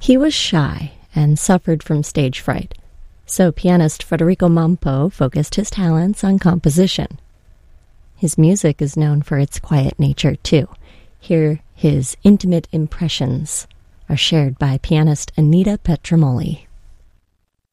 He was shy and suffered from stage fright, so pianist Federico Mampo focused his talents on composition. His music is known for its quiet nature, too. Here, his intimate impressions are shared by pianist Anita Petromoli.